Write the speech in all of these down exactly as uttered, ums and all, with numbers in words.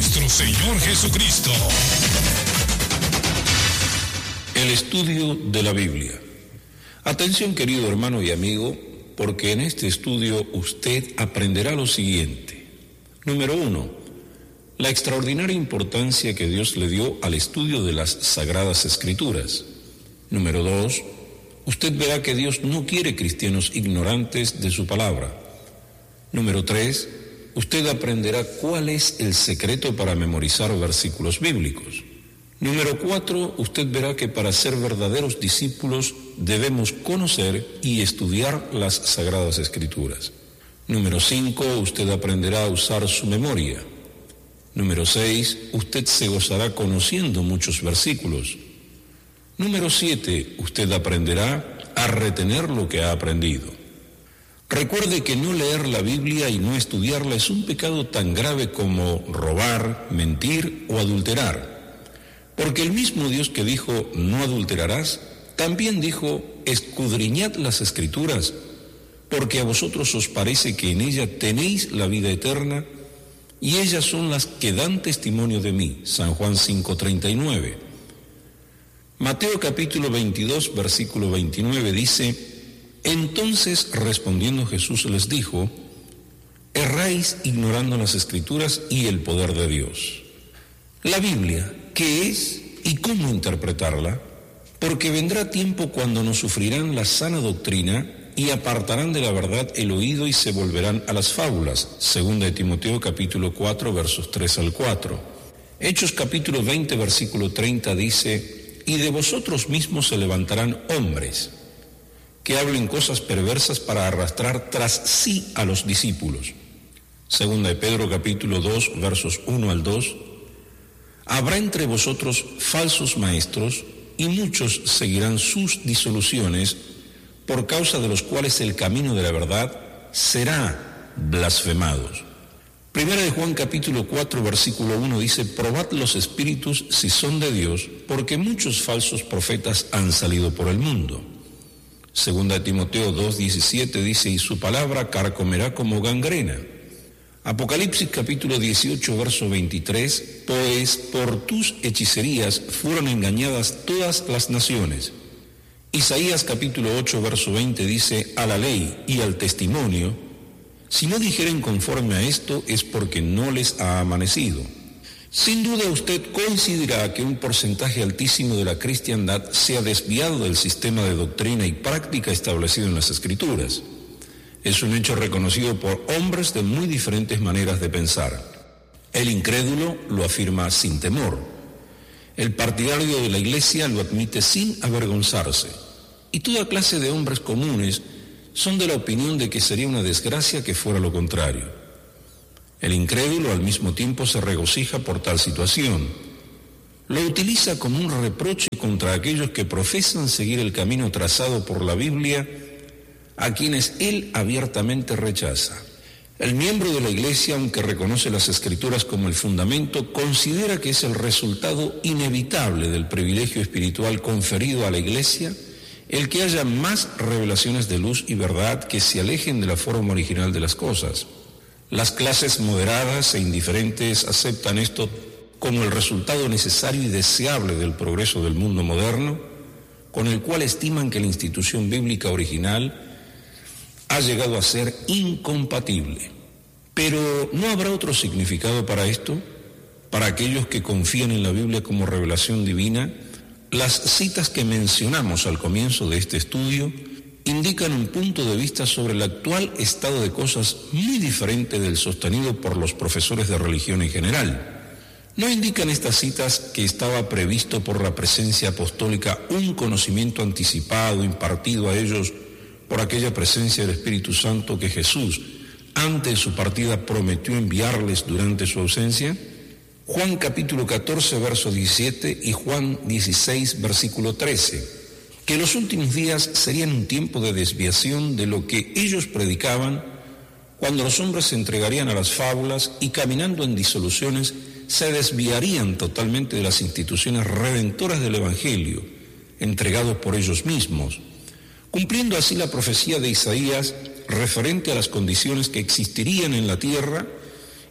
nuestro Señor Jesucristo. El estudio de la Biblia. Atención, querido hermano y amigo, porque en este estudio usted aprenderá lo siguiente. Número uno, la extraordinaria importancia que Dios le dio al estudio de las Sagradas Escrituras. Número dos, usted verá que Dios no quiere cristianos ignorantes de su palabra. Número tres, usted aprenderá cuál es el secreto para memorizar versículos bíblicos. Número cuatro, usted verá que para ser verdaderos discípulos debemos conocer y estudiar las Sagradas Escrituras. Número cinco, usted aprenderá a usar su memoria. Número seis, usted se gozará conociendo muchos versículos. Número siete, usted aprenderá a retener lo que ha aprendido. Recuerde que no leer la Biblia y no estudiarla es un pecado tan grave como robar, mentir o adulterar. Porque el mismo Dios que dijo, no adulterarás, también dijo, escudriñad las Escrituras, porque a vosotros os parece que en ella tenéis la vida eterna, y ellas son las que dan testimonio de mí. San Juan cinco treinta y nueve. Mateo capítulo veintidós, versículo veintinueve dice, entonces respondiendo Jesús les dijo, erráis ignorando las Escrituras y el poder de Dios. La Biblia, ¿qué es y cómo interpretarla? Porque vendrá tiempo cuando nos sufrirán la sana doctrina y apartarán de la verdad el oído y se volverán a las fábulas. Segunda de Timoteo capítulo cuatro, versos tres al cuatro. Hechos capítulo veinte, versículo treinta dice, y de vosotros mismos se levantarán hombres que hablen cosas perversas para arrastrar tras sí a los discípulos. Segunda de Pedro capítulo dos, versos uno al dos. Habrá entre vosotros falsos maestros, y muchos seguirán sus disoluciones, por causa de los cuales el camino de la verdad será blasfemado. Primera de Juan capítulo cuatro, versículo uno dice, probad los espíritus si son de Dios, porque muchos falsos profetas han salido por el mundo. Segunda de Timoteo dos, diecisiete dice, y su palabra carcomerá como gangrena. Apocalipsis capítulo dieciocho, verso veintitrés, pues por tus hechicerías fueron engañadas todas las naciones. Isaías capítulo ocho, verso veinte dice, a la ley y al testimonio, si no dijeren conforme a esto es porque no les ha amanecido. Sin duda usted coincidirá que un porcentaje altísimo de la cristiandad se ha desviado del sistema de doctrina y práctica establecido en las Escrituras. Es un hecho reconocido por hombres de muy diferentes maneras de pensar. El incrédulo lo afirma sin temor. El partidario de la Iglesia lo admite sin avergonzarse. Y toda clase de hombres comunes son de la opinión de que sería una desgracia que fuera lo contrario. El incrédulo al mismo tiempo se regocija por tal situación. Lo utiliza como un reproche contra aquellos que profesan seguir el camino trazado por la Biblia, a quienes él abiertamente rechaza. El miembro de la Iglesia, aunque reconoce las Escrituras como el fundamento, considera que es el resultado inevitable del privilegio espiritual conferido a la Iglesia el que haya más revelaciones de luz y verdad que se alejen de la forma original de las cosas. Las clases moderadas e indiferentes aceptan esto como el resultado necesario y deseable del progreso del mundo moderno, con el cual estiman que la institución bíblica original ha llegado a ser incompatible. Pero ¿no habrá otro significado para esto? Para aquellos que confían en la Biblia como revelación divina, las citas que mencionamos al comienzo de este estudio indican un punto de vista sobre el actual estado de cosas muy diferente del sostenido por los profesores de religión en general. ¿No indican estas citas que estaba previsto por la presencia apostólica un conocimiento anticipado impartido a ellos por aquella presencia del Espíritu Santo que Jesús, antes de su partida, prometió enviarles durante su ausencia? Juan capítulo catorce, verso diecisiete y Juan dieciséis, versículo trece, que los últimos días serían un tiempo de desviación de lo que ellos predicaban, cuando los hombres se entregarían a las fábulas y caminando en disoluciones se desviarían totalmente de las instituciones redentoras del Evangelio, entregados por ellos mismos, cumpliendo así la profecía de Isaías referente a las condiciones que existirían en la tierra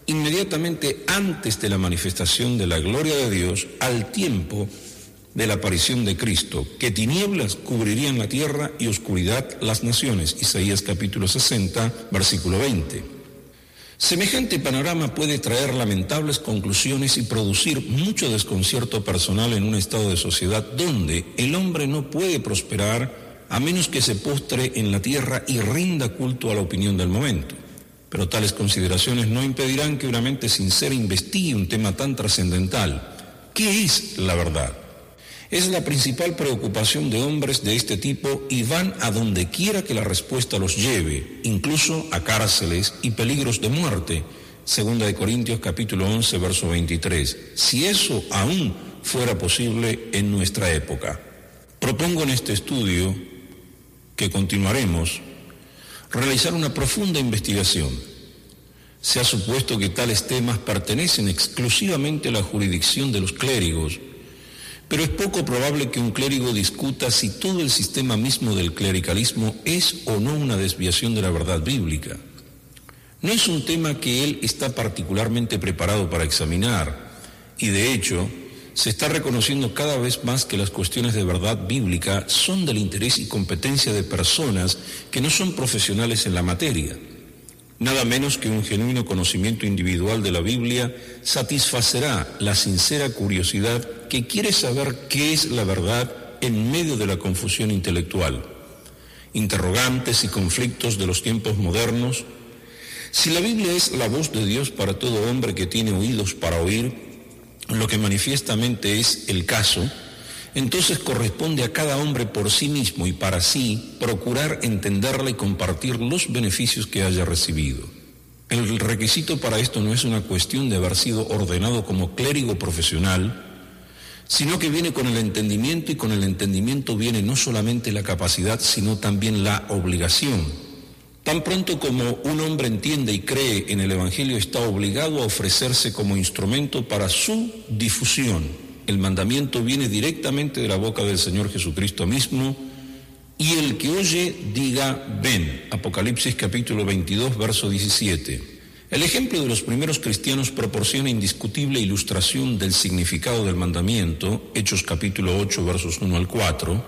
inmediatamente antes de la manifestación de la gloria de Dios, al tiempo de la aparición de Cristo, que tinieblas cubrirían la tierra y oscuridad las naciones. Isaías capítulo sesenta, versículo veinte. Semejante panorama puede traer lamentables conclusiones y producir mucho desconcierto personal en un estado de sociedad donde el hombre no puede prosperar a menos que se postre en la tierra y rinda culto a la opinión del momento. Pero tales consideraciones no impedirán que una mente sincera investigue un tema tan trascendental. ¿Qué es la verdad? Es la principal preocupación de hombres de este tipo y van a donde quiera que la respuesta los lleve, incluso a cárceles y peligros de muerte. Segunda de Corintios capítulo once, verso veintitrés. Si eso aún fuera posible en nuestra época. Propongo en este estudio, que continuaremos, realizar una profunda investigación. Se ha supuesto que tales temas pertenecen exclusivamente a la jurisdicción de los clérigos, pero es poco probable que un clérigo discuta si todo el sistema mismo del clericalismo es o no una desviación de la verdad bíblica. No es un tema que él está particularmente preparado para examinar, y de hecho, se está reconociendo cada vez más que las cuestiones de verdad bíblica son del interés y competencia de personas que no son profesionales en la materia. Nada menos que un genuino conocimiento individual de la Biblia satisfacerá la sincera curiosidad que quiere saber qué es la verdad en medio de la confusión intelectual, interrogantes y conflictos de los tiempos modernos. Si la Biblia es la voz de Dios para todo hombre que tiene oídos para oír, lo que manifiestamente es el caso, entonces corresponde a cada hombre por sí mismo y para sí procurar entenderla y compartir los beneficios que haya recibido. El requisito para esto no es una cuestión de haber sido ordenado como clérigo profesional, sino que viene con el entendimiento, y con el entendimiento viene no solamente la capacidad, sino también la obligación. Tan pronto como un hombre entiende y cree en el Evangelio, está obligado a ofrecerse como instrumento para su difusión. El mandamiento viene directamente de la boca del Señor Jesucristo mismo, y el que oye diga ven. Apocalipsis capítulo veintidós, verso diecisiete. El ejemplo de los primeros cristianos proporciona indiscutible ilustración del significado del mandamiento. Hechos capítulo ocho, versos uno al cuatro.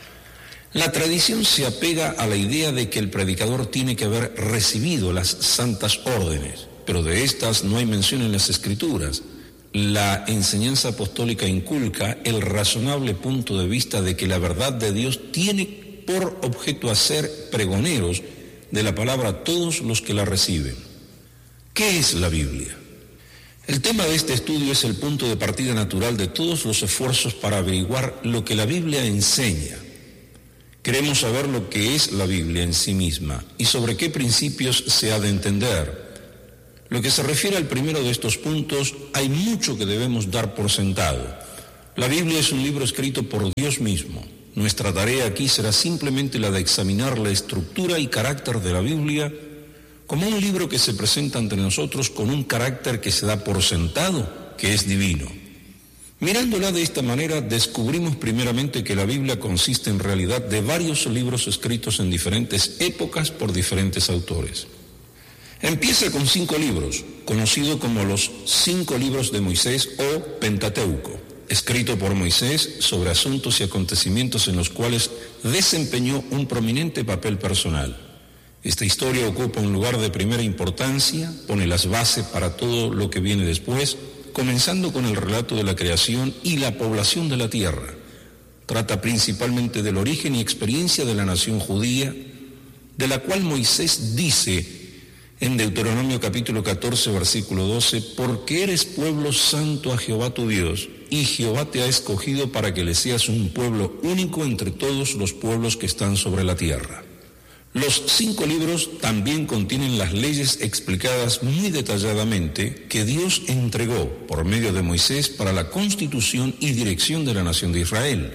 La tradición se apega a la idea de que el predicador tiene que haber recibido las santas órdenes, pero de estas no hay mención en las Escrituras. La enseñanza apostólica inculca el razonable punto de vista de que la verdad de Dios tiene por objeto a ser pregoneros de la palabra a todos los que la reciben. ¿Qué es la Biblia? El tema de este estudio es el punto de partida natural de todos los esfuerzos para averiguar lo que la Biblia enseña. Queremos saber lo que es la Biblia en sí misma y sobre qué principios se ha de entender. Lo que se refiere al primero de estos puntos, hay mucho que debemos dar por sentado. La Biblia es un libro escrito por Dios mismo. Nuestra tarea aquí será simplemente la de examinar la estructura y carácter de la Biblia como un libro que se presenta ante nosotros con un carácter que se da por sentado, que es divino. Mirándola de esta manera, descubrimos primeramente que la Biblia consiste en realidad de varios libros escritos en diferentes épocas por diferentes autores. Empieza con cinco libros, conocido como los cinco libros de Moisés o Pentateuco, escrito por Moisés sobre asuntos y acontecimientos en los cuales desempeñó un prominente papel personal. Esta historia ocupa un lugar de primera importancia, pone las bases para todo lo que viene después, comenzando con el relato de la creación y la población de la tierra. Trata principalmente del origen y experiencia de la nación judía, de la cual Moisés dice en Deuteronomio capítulo catorce, versículo doce, porque eres pueblo santo a Jehová tu Dios, y Jehová te ha escogido para que le seas un pueblo único entre todos los pueblos que están sobre la tierra. Los cinco libros también contienen las leyes explicadas muy detalladamente que Dios entregó por medio de Moisés para la constitución y dirección de la nación de Israel.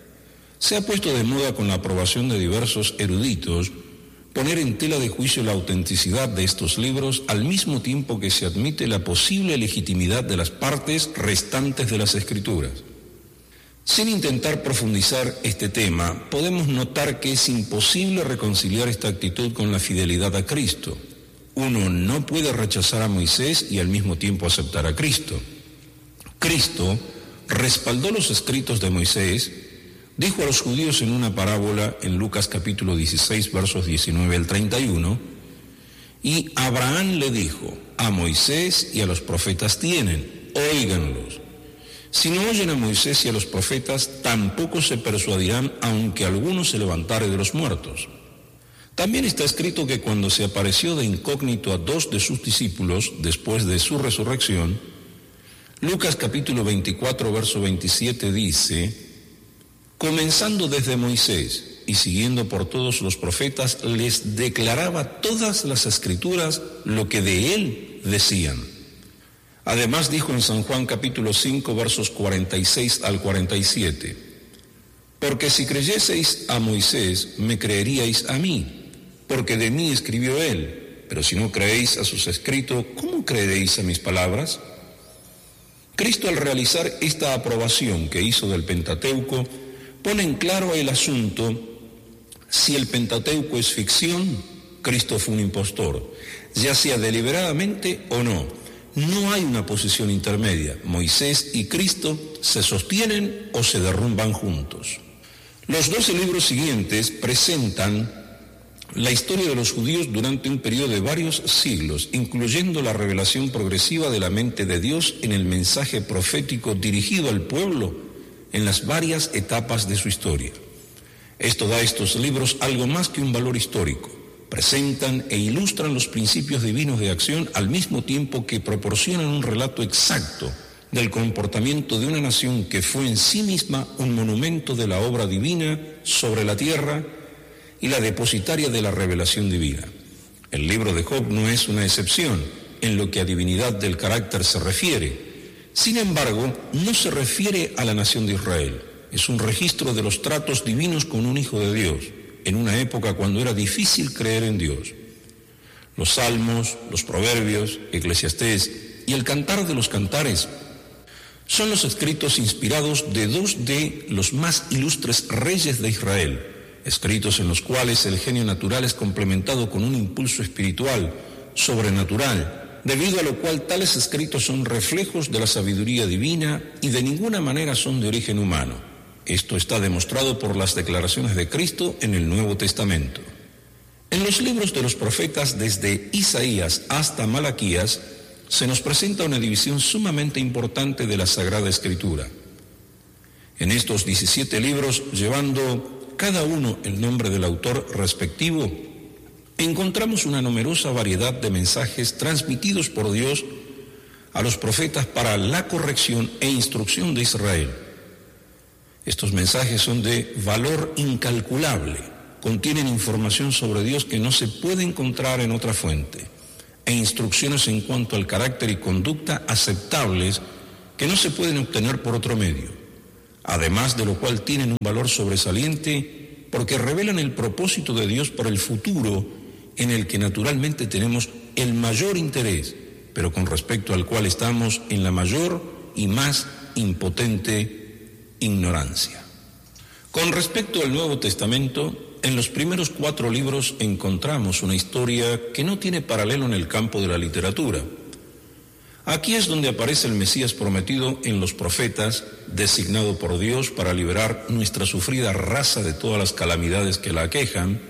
Se ha puesto de moda con la aprobación de diversos eruditos poner en tela de juicio la autenticidad de estos libros al mismo tiempo que se admite la posible legitimidad de las partes restantes de las Escrituras. Sin intentar profundizar este tema, podemos notar que es imposible reconciliar esta actitud con la fidelidad a Cristo. Uno no puede rechazar a Moisés y al mismo tiempo aceptar a Cristo. Cristo respaldó los escritos de Moisés, dijo a los judíos en una parábola en Lucas capítulo dieciséis, versos diecinueve al treinta y uno, y Abraham le dijo, a Moisés y a los profetas tienen, óiganlos. Si no oyen a Moisés y a los profetas, tampoco se persuadirán, aunque alguno se levantare de los muertos. También está escrito que cuando se apareció de incógnito a dos de sus discípulos después de su resurrección, Lucas capítulo veinticuatro, verso veintisiete dice, comenzando desde Moisés y siguiendo por todos los profetas, les declaraba todas las escrituras lo que de él decían. Además dijo en San Juan capítulo cinco, versos cuarenta y seis al cuarenta y siete, porque si creyeseis a Moisés, me creeríais a mí, porque de mí escribió él, pero si no creéis a sus escritos, ¿cómo creeréis a mis palabras? Cristo, al realizar esta aprobación que hizo del Pentateuco, pone en claro el asunto: si el Pentateuco es ficción, Cristo fue un impostor, ya sea deliberadamente o no. No hay una posición intermedia. Moisés y Cristo se sostienen o se derrumban juntos. Los doce libros siguientes presentan la historia de los judíos durante un periodo de varios siglos, incluyendo la revelación progresiva de la mente de Dios en el mensaje profético dirigido al pueblo en las varias etapas de su historia. Esto da a estos libros algo más que un valor histórico. Presentan e ilustran los principios divinos de acción al mismo tiempo que proporcionan un relato exacto del comportamiento de una nación que fue en sí misma un monumento de la obra divina sobre la tierra y la depositaria de la revelación divina. El libro de Job no es una excepción en lo que a divinidad del carácter se refiere. Sin embargo, no se refiere a la nación de Israel. Es un registro de los tratos divinos con un hijo de Dios, en una época cuando era difícil creer en Dios. Los salmos, los proverbios, Eclesiastés y el cantar de los cantares son los escritos inspirados de dos de los más ilustres reyes de Israel, escritos en los cuales el genio natural es complementado con un impulso espiritual, sobrenatural, debido a lo cual tales escritos son reflejos de la sabiduría divina y de ninguna manera son de origen humano. Esto está demostrado por las declaraciones de Cristo en el Nuevo Testamento. En los libros de los profetas, desde Isaías hasta Malaquías, se nos presenta una división sumamente importante de la Sagrada Escritura. En estos diecisiete libros, llevando cada uno el nombre del autor respectivo, encontramos una numerosa variedad de mensajes transmitidos por Dios a los profetas para la corrección e instrucción de Israel. Estos mensajes son de valor incalculable, contienen información sobre Dios que no se puede encontrar en otra fuente, e instrucciones en cuanto al carácter y conducta aceptables que no se pueden obtener por otro medio, además de lo cual tienen un valor sobresaliente porque revelan el propósito de Dios para el futuro, en el que naturalmente tenemos el mayor interés, pero con respecto al cual estamos en la mayor y más impotente ignorancia. Con respecto al Nuevo Testamento, en los primeros cuatro libros encontramos una historia que no tiene paralelo en el campo de la literatura. Aquí es donde aparece el Mesías prometido en los profetas, designado por Dios para liberar nuestra sufrida raza de todas las calamidades que la aquejan.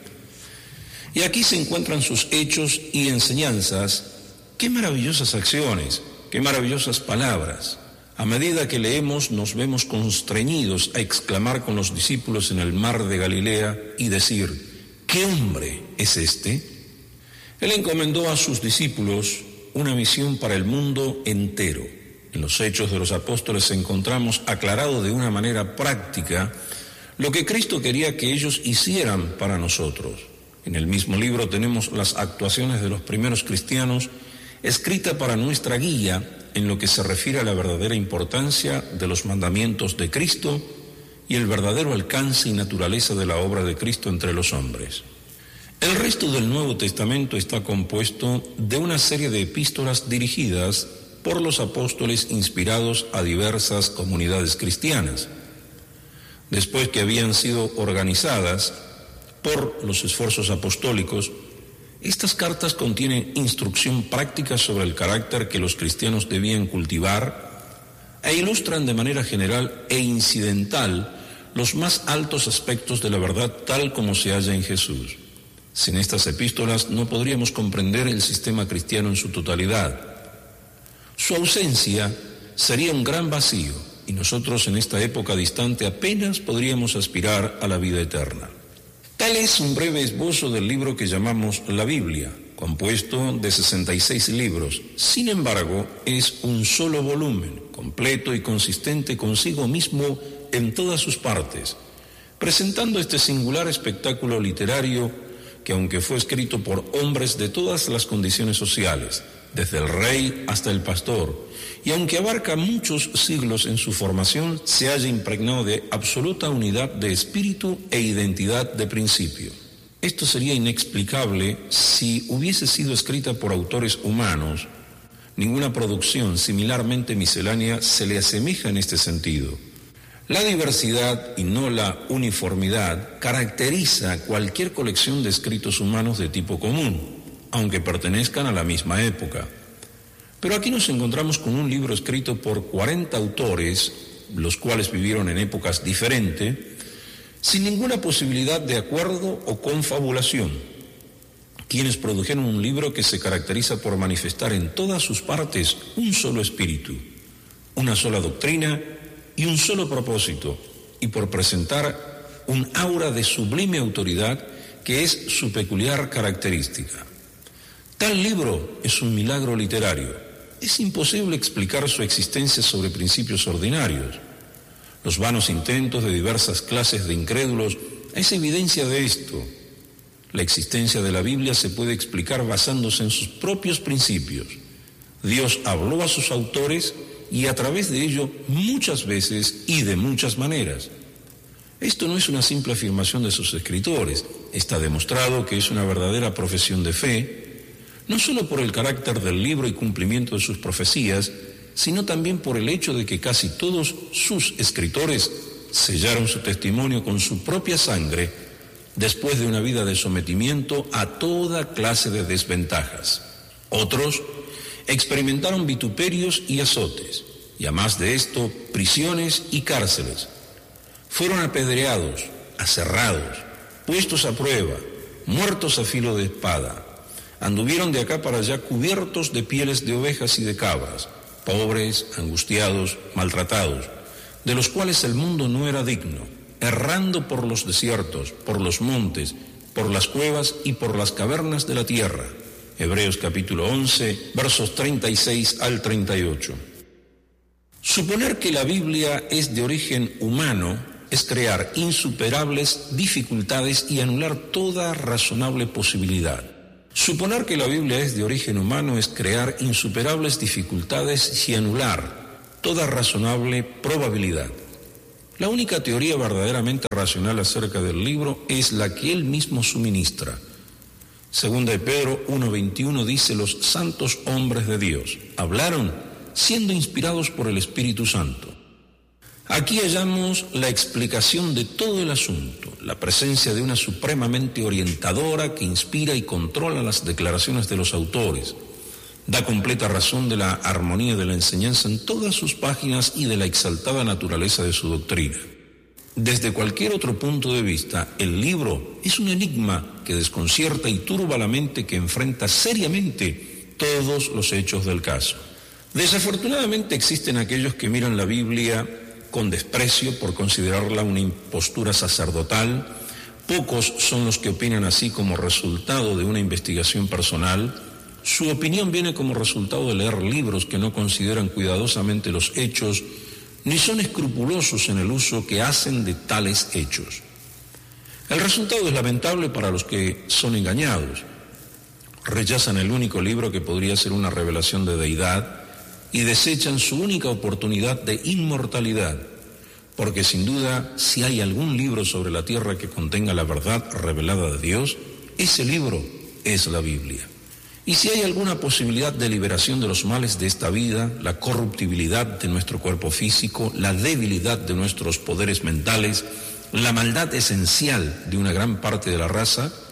Y aquí se encuentran sus hechos y enseñanzas. ¡Qué maravillosas acciones! ¡Qué maravillosas palabras! A medida que leemos, nos vemos constreñidos a exclamar con los discípulos en el mar de Galilea y decir: ¿qué hombre es este? Él encomendó a sus discípulos una misión para el mundo entero. En los Hechos de los Apóstoles encontramos aclarado de una manera práctica lo que Cristo quería que ellos hicieran para nosotros. En el mismo libro tenemos las actuaciones de los primeros cristianos, escrita para nuestra guía en lo que se refiere a la verdadera importancia de los mandamientos de Cristo y el verdadero alcance y naturaleza de la obra de Cristo entre los hombres. El resto del Nuevo Testamento está compuesto de una serie de epístolas dirigidas por los apóstoles inspirados a diversas comunidades cristianas, después que habían sido organizadas por los esfuerzos apostólicos. Estas cartas contienen instrucción práctica sobre el carácter que los cristianos debían cultivar e ilustran de manera general e incidental los más altos aspectos de la verdad tal como se halla en Jesús. Sin estas epístolas no podríamos comprender el sistema cristiano en su totalidad. Su ausencia sería un gran vacío y nosotros en esta época distante apenas podríamos aspirar a la vida eterna. Tal es un breve esbozo del libro que llamamos la Biblia, compuesto de sesenta y seis libros. Sin embargo, es un solo volumen, completo y consistente consigo mismo en todas sus partes, presentando este singular espectáculo literario que, aunque fue escrito por hombres de todas las condiciones sociales, desde el rey hasta el pastor, y aunque abarca muchos siglos en su formación, se halla impregnado de absoluta unidad de espíritu e identidad de principio. Esto sería inexplicable si hubiese sido escrita por autores humanos. Ninguna producción similarmente miscelánea se le asemeja en este sentido. La diversidad y no la uniformidad caracteriza cualquier colección de escritos humanos de tipo común, aunque pertenezcan a la misma época. Pero aquí nos encontramos con un libro escrito por cuarenta autores, los cuales vivieron en épocas diferentes, sin ninguna posibilidad de acuerdo o confabulación, quienes produjeron un libro que se caracteriza por manifestar en todas sus partes un solo espíritu, una sola doctrina y un solo propósito, y por presentar un aura de sublime autoridad que es su peculiar característica. Tal libro es un milagro literario. Es imposible explicar su existencia sobre principios ordinarios. Los vanos intentos de diversas clases de incrédulos es evidencia de esto. La existencia de la Biblia se puede explicar basándose en sus propios principios. Dios habló a sus autores y a través de ello muchas veces y de muchas maneras. Esto no es una simple afirmación de sus escritores. Está demostrado que es una verdadera profesión de fe, no solo por el carácter del libro y cumplimiento de sus profecías, sino también por el hecho de que casi todos sus escritores sellaron su testimonio con su propia sangre después de una vida de sometimiento a toda clase de desventajas. Otros experimentaron vituperios y azotes, y a más de esto, prisiones y cárceles. Fueron apedreados, aserrados, puestos a prueba, muertos a filo de espada. Anduvieron de acá para allá cubiertos de pieles de ovejas y de cabras, pobres, angustiados, maltratados, de los cuales el mundo no era digno, errando por los desiertos, por los montes, por las cuevas y por las cavernas de la tierra. Hebreos capítulo once, versos treinta y seis al treinta y ocho. Suponer que la Biblia es de origen humano es crear insuperables dificultades y anular toda razonable posibilidad. Suponer que la Biblia es de origen humano es crear insuperables dificultades y anular toda razonable probabilidad. La única teoría verdaderamente racional acerca del libro es la que él mismo suministra. Segunda de Pedro uno veintiuno dice: los santos hombres de Dios hablaron siendo inspirados por el Espíritu Santo. Aquí hallamos la explicación de todo el asunto, la presencia de una supremamente orientadora que inspira y controla las declaraciones de los autores, da completa razón de la armonía de la enseñanza en todas sus páginas y de la exaltada naturaleza de su doctrina. Desde cualquier otro punto de vista, el libro es un enigma que desconcierta y turba la mente que enfrenta seriamente todos los hechos del caso. Desafortunadamente existen aquellos que miran la Biblia con desprecio por considerarla una impostura sacerdotal. Pocos son los que opinan así como resultado de una investigación personal. Su opinión viene como resultado de leer libros que no consideran cuidadosamente los hechos, ni son escrupulosos en el uso que hacen de tales hechos. El resultado es lamentable para los que son engañados. Rechazan el único libro que podría ser una revelación de deidad y desechan su única oportunidad de inmortalidad, porque sin duda, si hay algún libro sobre la tierra que contenga la verdad revelada de Dios, ese libro es la Biblia. Y si hay alguna posibilidad de liberación de los males de esta vida, la corruptibilidad de nuestro cuerpo físico, la debilidad de nuestros poderes mentales, la maldad esencial de una gran parte de la raza,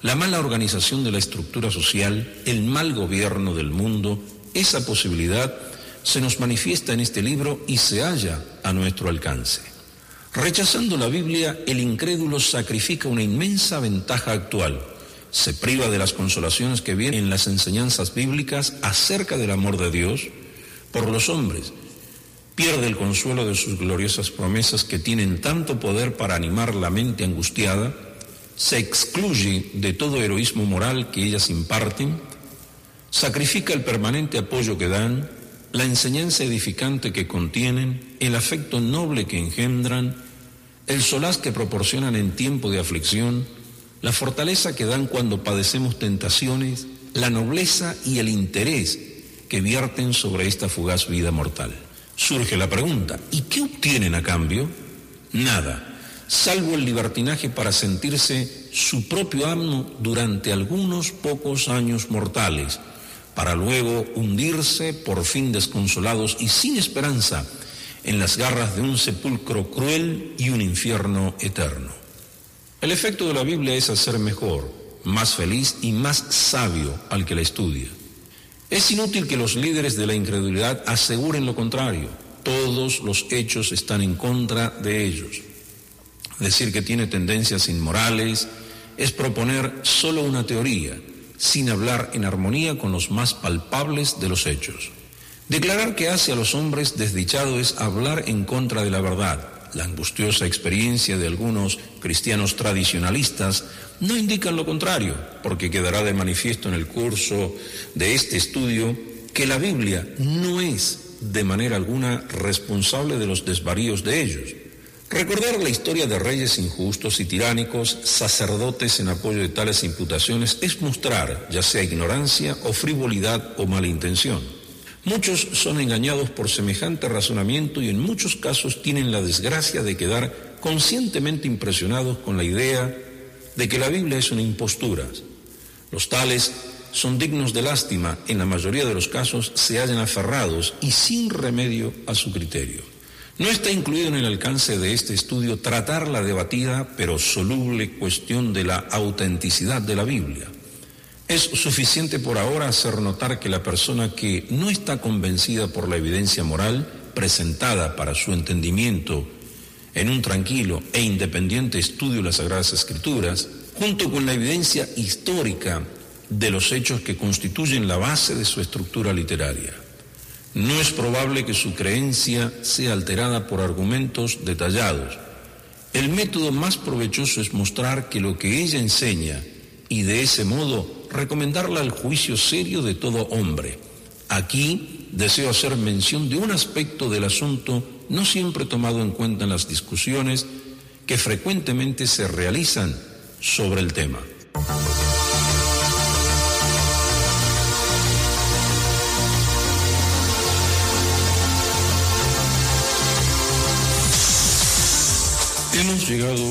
La mala organización de la estructura social, el mal gobierno del mundo, esa posibilidad se nos manifiesta en este libro y se halla a nuestro alcance. Rechazando la Biblia, el incrédulo sacrifica una inmensa ventaja actual. Se priva de las consolaciones que vienen en las enseñanzas bíblicas acerca del amor de Dios por los hombres. Pierde el consuelo de sus gloriosas promesas que tienen tanto poder para animar la mente angustiada. Se excluye de todo heroísmo moral que ellas imparten. Sacrifica el permanente apoyo que dan, la enseñanza edificante que contienen, el afecto noble que engendran, el solaz que proporcionan en tiempo de aflicción, la fortaleza que dan cuando padecemos tentaciones, la nobleza y el interés que vierten sobre esta fugaz vida mortal. Surge la pregunta, ¿y qué obtienen a cambio? Nada, salvo el libertinaje para sentirse su propio amo durante algunos pocos años mortales, para luego hundirse por fin desconsolados y sin esperanza en las garras de un sepulcro cruel y un infierno eterno. El efecto de la Biblia es hacer mejor, más feliz y más sabio al que la estudia. Es inútil que los líderes de la incredulidad aseguren lo contrario. Todos los hechos están en contra de ellos. Decir que tiene tendencias inmorales es proponer solo una teoría, sin hablar en armonía con los más palpables de los hechos. Declarar que hace a los hombres desdichados es hablar en contra de la verdad. La angustiosa experiencia de algunos cristianos tradicionalistas no indican lo contrario, porque quedará de manifiesto en el curso de este estudio que la Biblia no es de manera alguna responsable de los desvaríos de ellos. Recordar la historia de reyes injustos y tiránicos, sacerdotes en apoyo de tales imputaciones, es mostrar ya sea ignorancia o frivolidad o mala intención. Muchos son engañados por semejante razonamiento y en muchos casos tienen la desgracia de quedar conscientemente impresionados con la idea de que la Biblia es una impostura. Los tales son dignos de lástima, en la mayoría de los casos se hallan aferrados y sin remedio a su criterio. No está incluido en el alcance de este estudio tratar la debatida pero soluble cuestión de la autenticidad de la Biblia. Es suficiente por ahora hacer notar que la persona que no está convencida por la evidencia moral presentada para su entendimiento en un tranquilo e independiente estudio de las Sagradas Escrituras, junto con la evidencia histórica de los hechos que constituyen la base de su estructura literaria. No es probable que su creencia sea alterada por argumentos detallados. El método más provechoso es mostrar que lo que ella enseña y de ese modo recomendarla al juicio serio de todo hombre. Aquí deseo hacer mención de un aspecto del asunto no siempre tomado en cuenta en las discusiones que frecuentemente se realizan sobre el tema. Hemos llegado